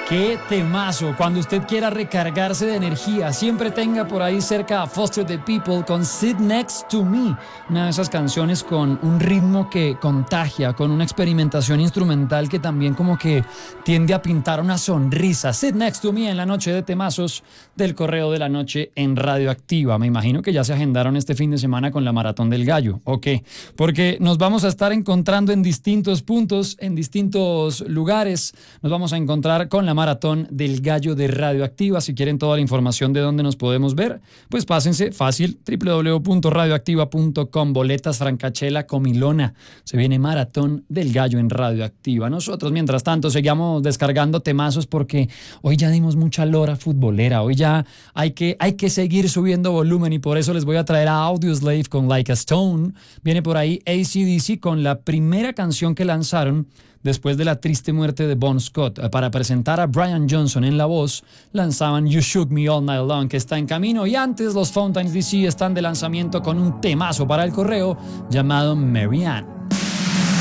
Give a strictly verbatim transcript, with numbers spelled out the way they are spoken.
Qué temazo. Cuando usted quiera recargarse de energía, siempre tenga por ahí cerca a Foster the People con Sit Next to Me. Una de esas canciones con un ritmo que contagia, con una experimentación instrumental que también como que tiende a pintar una sonrisa. Sit Next to Me en la noche de temazos del Correo de la Noche en Radioactiva. Me imagino que ya se agendaron este fin de semana con la Maratón del Gallo. ¿O qué? Porque nos vamos a estar encontrando en distintos puntos, en distintos lugares. Nos vamos a encontrar con la Maratón del Gallo de Radioactiva. Si quieren toda la información de dónde nos podemos ver, pues pásense fácil, doble u doble u doble u punto radioactiva punto com. Boletas, francachela, comilona. Se viene Maratón del Gallo en Radioactiva. Nosotros, mientras tanto, seguimos descargando temazos porque hoy ya dimos mucha lora futbolera. Hoy ya hay que, hay que seguir subiendo volumen y por eso les voy a traer a Audioslave con Like a Stone. Viene por ahí A C D C con la primera canción que lanzaron después de la triste muerte de Bon Scott. Para presentar a Brian Johnson en la voz, lanzaban You Shook Me All Night Long, que está en camino, y antes los Fountains D C están de lanzamiento con un temazo para el correo llamado Marianne.